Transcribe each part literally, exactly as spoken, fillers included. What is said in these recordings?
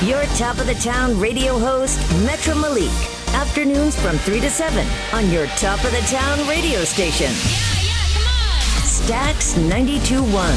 Your top of the town radio host, Metro Malik. Afternoons from three to seven on your top of the town radio station. Yeah, yeah, come on. Stax ninety-two point one.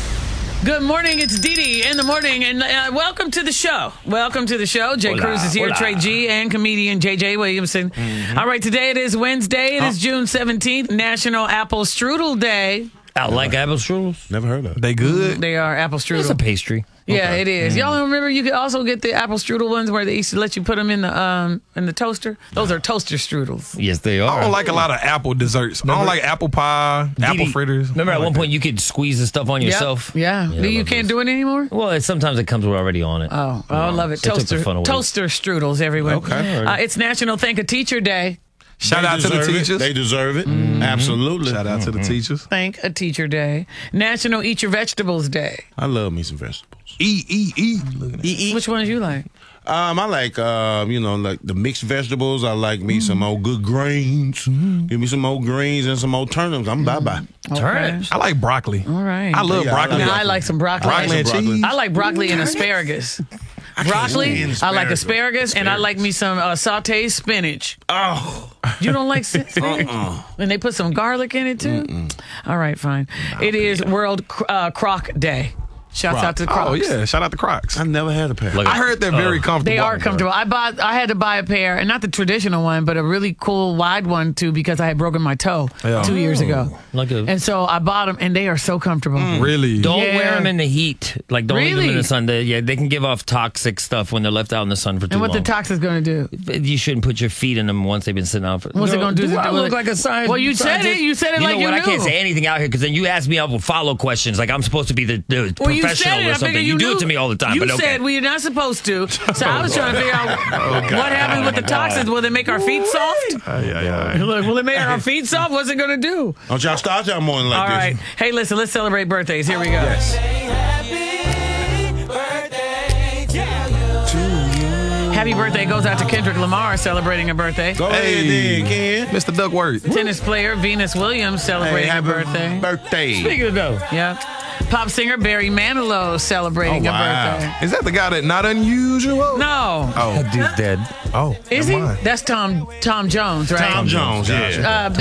Good morning, it's Dee Dee in the morning, and uh, welcome to the show. Welcome to the show. Jay Hola, Cruz is here, hola. Trey G, and comedian J J Williamson. Mm-hmm. All right, today it is Wednesday. It is June seventeenth, National Apple Strudel Day. I like apple strudels. Never heard of it. They good? They are apple strudel. It's a pastry. Yeah, Okay. it is. Y'all remember you could also get the apple strudel ones where they used to let you put them in the um in the toaster? Those are toaster strudels. Yes, they are. I don't like a lot of apple desserts. I don't like apple pie, apple Dee Dee, fritters. Remember I at don't one like point you could squeeze the stuff on Yep. yourself? Yeah. Yeah, Do I you love can't those. do it anymore? Well, it, sometimes it comes already on it. Oh, oh I love it. They took the Toaster fun away. toaster strudels everywhere. Okay. Uh, it's National Thank a Teacher Day. Shout They out to the deserve it. teachers. They deserve it. Absolutely. Shout out to the teachers. Thank a Teacher Day. National Eat Your Vegetables Day. I love me some vegetables. Eat, eat, eat. Look at that. Which ones you like? Um, I like, uh, you know, like the mixed vegetables. I like me some more good greens. Give me some more greens and some more turnips. I'm bye-bye. Turnips. I like broccoli. All right. I love Yeah, I broccoli. like Now, I like some broccoli. broccoli and some broccoli. cheese. I like broccoli and asparagus. Broccoli, stand I like asparagus. asparagus, and I like me some uh, sauteed spinach. Oh. You don't like s- spinach? And they put some garlic in it too? All right, fine. It is World Cr- uh, Croc Day. Shouts Croc. out to Crocs. Oh, yeah. Shout out to Crocs. I never had a pair. Like I heard they're very comfortable. They are comfortable. I bought. I had to buy a pair, and not the traditional one, but a really cool wide one too, because I had broken my toe Yeah. two years ago, Like a, and so I bought them, and they are so comfortable. Really? don't Yeah. wear them in the heat. Like, don't leave them in Really? the sun. They, yeah, they can give off toxic stuff when they're left out in the sun for too And what long. the toxin's going to do? You shouldn't put your feet in them once they've been sitting out for. What's it gonna do? Do I Do look it- like a science? Well, you said scientist? it. You said it you like know you what? I can't knew. say anything out here because then you ask me, I will follow questions. Like I'm supposed to be the, the Well, you professional said it. or I something. figured You, you do knew. it to me all the time. You but okay. said we're not supposed to. So I was trying to figure out what happens with the toxins. Will they make our feet soft? Ay, ay, ay. Look, will it make our feet soft? What's it going to do? Don't y'all start y'all morning like All this. right. Hey, listen, let's celebrate birthdays. Here we go. Happy birthday goes out to Kendrick Lamar celebrating a birthday. Go Hey. ahead then, Ken. Mister Duckworth. Tennis player Venus Williams Hey, celebrating a happy birthday. birthday. Speaking of those, Yeah. Pop singer Barry Manilow celebrating Oh, a wow. birthday. Is that the guy that not unusual? No. Oh, dude's dead. oh. Is never he? mind. That's Tom Tom Jones, right? Tom Jones, yeah. Uh,